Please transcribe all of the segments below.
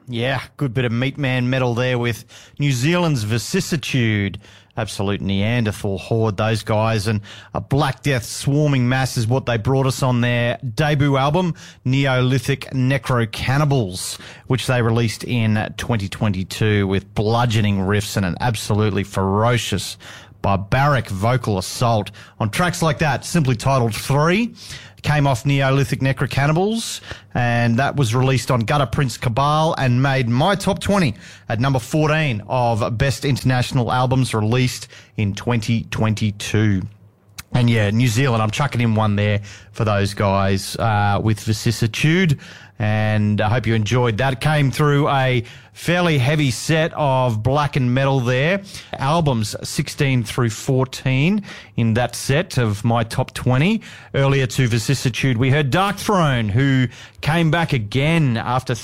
Yeah, good bit of Meatman metal there with New Zealand's Vicissitude. Absolute Neanderthal horde, those guys. And a Black Death Swarming Mass is what they brought us on their debut album, Neolithic Necrocannibals, which they released in 2022 with bludgeoning riffs and an absolutely ferocious, barbaric vocal assault on tracks like that, simply titled 3. Came off Neolithic Necrocannibals, and that was released on Gutter Prince Cabal and made my top 20 at number 14 of best international albums released in 2022. And yeah, New Zealand, I'm chucking in one there for those guys with Vicissitude, and I hope you enjoyed that. It came through a fairly heavy set of black and metal there. Albums 16 through 14 in that set of my top 20. Earlier to Vicissitude, we heard Darkthrone, who came back again after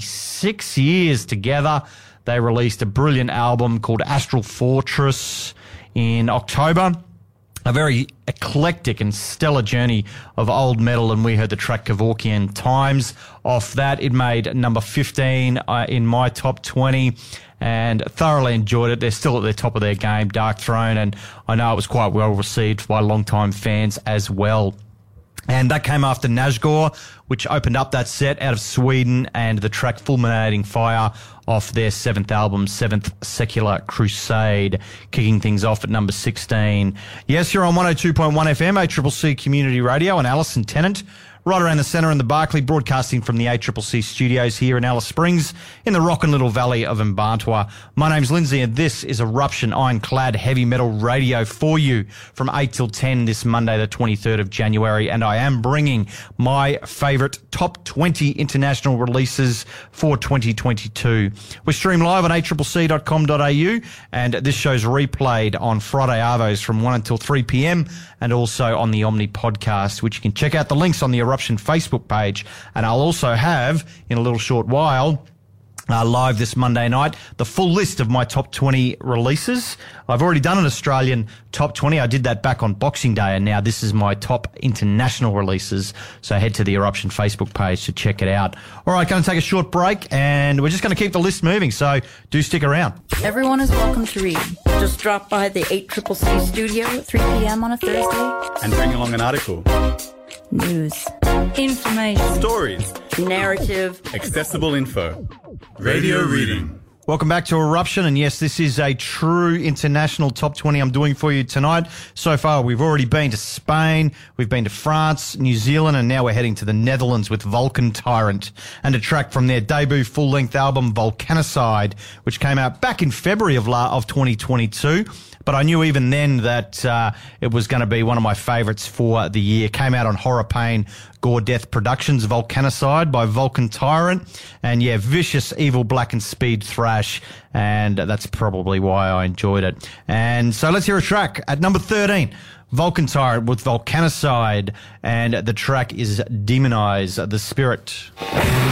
36 years together. They released a brilliant album called Astral Fortress in October. A very eclectic and stellar journey of old metal, and we heard the track Kevorkian Times. Off that, it made number 15 in my top 20, and thoroughly enjoyed it. They're still at the top of their game, Darkthrone, and I know it was quite well received by long-time fans as well. And that came after Nazgûr, which opened up that set out of Sweden, and the track Fulminating Fire off their 7th album, Seventh Secular Crusade, kicking things off at number 16. Yes, you're on 102.1 FM, ACCC Community Radio, and Alison Tennant, right around the centre in the Barclay, broadcasting from the ACCC studios here in Alice Springs in the rockin' little valley of Mbantua. My name's Lindsay, and this is Eruption Ironclad Heavy Metal Radio for you from 8 till 10 this Monday, the 23rd of January, and I am bringing my favourite top 20 international releases for 2022. We're streamed live on accc.com.au, and this show's replayed on Friday Arvos from 1 until 3 p.m, and also on the Omni podcast, which you can check out the links on the Eruption Facebook page. And I'll also have, in a little short while, live this Monday night, the full list of my top 20 releases. I've already done an Australian top 20. I did that back on Boxing Day, and now this is my top international releases. So head to the Eruption Facebook page to check it out. All right, going to take a short break, and we're just going to keep the list moving, so do stick around. Everyone is welcome to read. Just drop by the ACCC studio at 3 p.m. on a Thursday. And bring along an article. News. Information. Stories. Narrative. Accessible info. Radio reading. Welcome back to Eruption, and yes, this is a true international top 20 I'm doing for you tonight. So far, we've already been to Spain, we've been to France, New Zealand, and now we're heading to the Netherlands with Vulcan Tyrant, and a track from their debut full-length album, Volcanicide, which came out back in February of 2022. But I knew even then that it was going to be one of my favourites for the year. Came out on Horror Pain Gore Death Productions, Volcanicide by Vulcan Tyrant. And yeah, vicious, evil, black and speed thrash. And that's probably why I enjoyed it. And so let's hear a track at number 13. Vulcan Tyrant with Volcanicide. And the track is Demonize the Spirit.